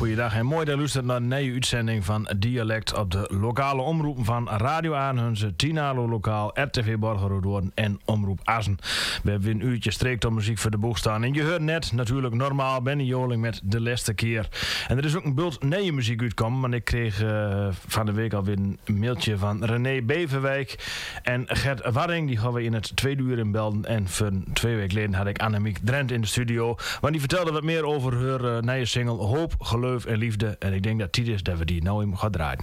goeiedag en mooi dat u luistert naar een nieuwe uitzending van Dialect op de lokale omroepen van Radio Aanhunze, Tinalo Lokaal, RTV Borgerhoorn en Omroep Assen. We hebben weer een uurtje streektormuziek voor de boeg staan. En je hoort net natuurlijk normaal Benny Joling met De Laatste Keer. En er is ook een bult nieuwe muziek uitkomen, want ik kreeg van de week alweer een mailtje van René Beverwijk en Gert Warring. Die gaan we in het tweede uur in belden. En voor 2 weken geleden had ik Annemiek Drent in de studio, want die vertelde wat meer over haar nieuwe single Hoop, Geloof en Liefde. En ik denk dat het tijd is dat we die nou even gaan draaien.